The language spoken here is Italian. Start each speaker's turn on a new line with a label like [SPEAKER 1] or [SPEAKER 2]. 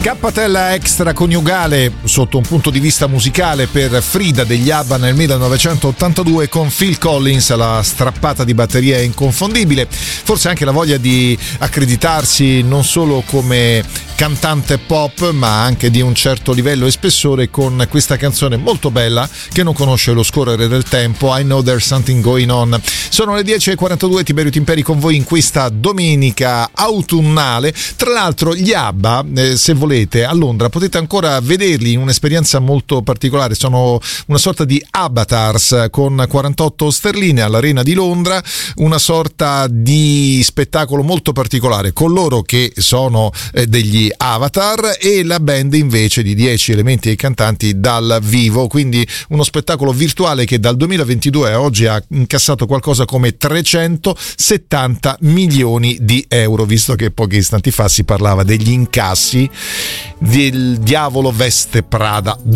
[SPEAKER 1] Scappatella extraconiugale sotto un punto di vista musicale per Frida degli ABBA nel 1982 con Phil Collins, la strappata di batteria è inconfondibile, forse anche la voglia di accreditarsi non solo come cantante pop ma anche di un certo livello e spessore con questa canzone molto bella che non conosce lo scorrere del tempo, I Know There's Something Going On. Sono le 10:42, Tiberio Timperi con voi in questa domenica autunnale. Tra l'altro gli ABBA, se volete, a Londra potete ancora vederli in un'esperienza molto particolare, sono una sorta di avatars con 48 sterline all'Arena di Londra, una sorta di spettacolo molto particolare con loro che sono degli avatar e la band invece di 10 elementi e cantanti dal vivo, quindi uno spettacolo virtuale che dal 2022 a oggi ha incassato qualcosa come 370 milioni di euro, visto che pochi istanti fa si parlava degli incassi del Diavolo Veste Prada